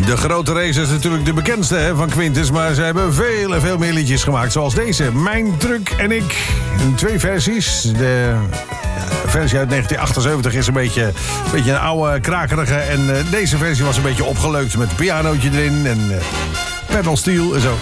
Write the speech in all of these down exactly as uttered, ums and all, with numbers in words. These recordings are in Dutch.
De grote race is natuurlijk de bekendste hè, van Quintus, maar ze hebben veel en veel meer liedjes gemaakt. Zoals deze, Mijn Truck en Ik. In twee versies. De versie uit negentien achtenzeventig is een beetje een, beetje een oude, krakerige. En uh, deze versie was een beetje opgeleukt met een pianootje erin en uh, pedal steel en zo.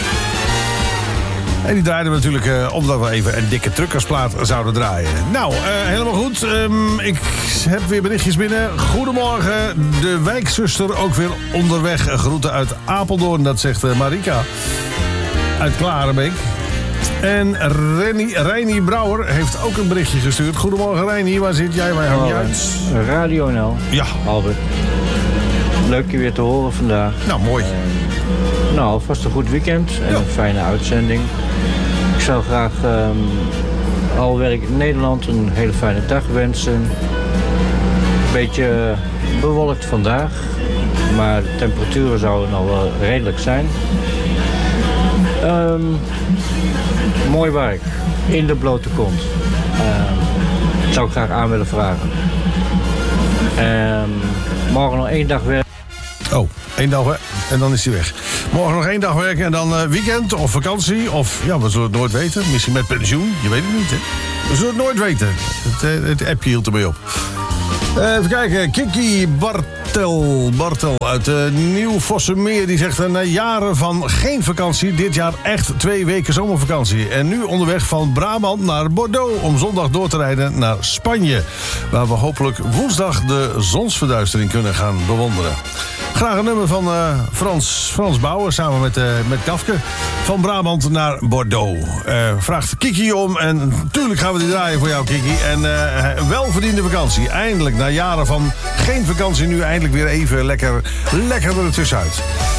En die draaiden we natuurlijk uh, omdat we even een dikke truckersplaat zouden draaien. Nou, uh, helemaal goed. Um, ik heb weer berichtjes binnen. Goedemorgen, de wijkzuster ook weer onderweg. Groeten uit Apeldoorn, dat zegt uh, Marika. Uit Klarenbeek. En Renny, Reini Brouwer heeft ook een berichtje gestuurd. Goedemorgen Reini, waar zit jij? Waar hang je uit? Radio N L. Ja. Albert. Leuk je weer te horen vandaag. Nou, mooi. Uh, nou, alvast een goed weekend en ja. Een fijne uitzending. Ik zou graag, um, al werk in Nederland, een hele fijne dag wensen. Een beetje bewolkt vandaag, maar de temperaturen zouden al wel redelijk zijn. Um, mooi werk, in de blote kont. Um, dat zou ik graag aan willen vragen. Um, morgen nog één dag werken. Oh, één dag werken en dan is hij weg. Morgen nog één dag werken en dan uh, weekend of vakantie. Of, ja, we zullen het nooit weten. Misschien met pensioen, je weet het niet, hè. We zullen het nooit weten. Het, het appje hield ermee op. Uh, even kijken, Kiki Bartel, Bartel uit uh, Nieuw-Vossenmeer. Die zegt, uh, na jaren van geen vakantie, dit jaar echt twee weken zomervakantie. En nu onderweg van Brabant naar Bordeaux om zondag door te rijden naar Spanje. Waar we hopelijk woensdag de zonsverduistering kunnen gaan bewonderen. Graag een nummer van uh, Frans, Frans Bauer samen met, uh, met Kafke. Van Brabant naar Bordeaux. Uh, vraagt Kiki om en natuurlijk gaan we die draaien voor jou, Kiki. En uh, welverdiende vakantie. Eindelijk, na jaren van geen vakantie, nu eindelijk weer even lekker, lekker er tussenuit.